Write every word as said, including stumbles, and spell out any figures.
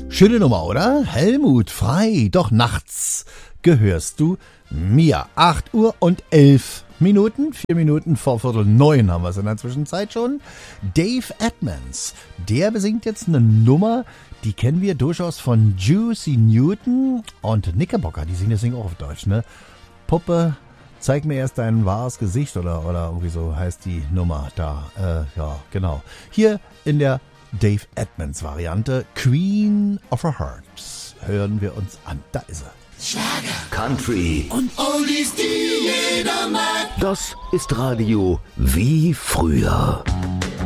Schöne Nummer, oder? Helmut Frei, doch nachts gehörst du mir. acht Uhr und elf Minuten, vier Minuten vor Viertel neun haben wir es in der Zwischenzeit schon. Dave Edmonds, der besingt jetzt eine Nummer, die kennen wir durchaus von Juicy Newton und Knickerbocker, die singen das Ding auch auf Deutsch, ne? Puppe, zeig mir erst dein wahres Gesicht oder, oder irgendwie so heißt die Nummer da. Äh, ja, genau. Hier in der Dave Edmonds Variante Queen of Our Hearts hören wir uns an. Da ist er. Schlager, Country und Oldies, die jeder mag. Das ist Radio wie früher.